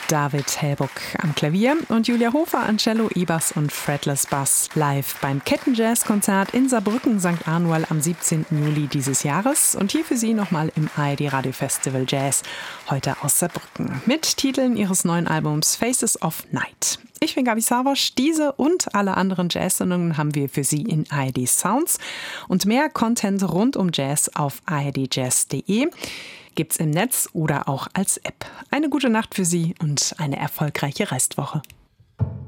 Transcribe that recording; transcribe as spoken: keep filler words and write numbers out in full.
David Hellbock am Klavier und Julia Hofer an Cello, E-Bass und Fretless Bass live beim Ketten-Jazz-Konzert in Saarbrücken Sankt Anual am siebzehnten Juli dieses Jahres und hier für Sie nochmal im A R D Radio Festival Jazz, heute aus Saarbrücken, mit Titeln ihres neuen Albums Faces of Night. Ich bin Gabi Savosch. Diese und alle anderen Jazz-Sendungen haben wir für Sie in A R D Sounds und mehr Content rund um Jazz auf a r d jazz punkt d e gibt's im Netz oder auch als App. Eine gute Nacht für Sie und eine erfolgreiche Restwoche.